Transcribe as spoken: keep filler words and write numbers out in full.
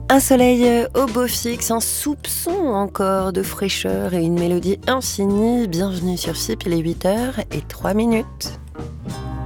Un soleil au beau fixe, un soupçon encore de fraîcheur et une mélodie infinie. Bienvenue sur F I P, il est huit heures et trois minutes.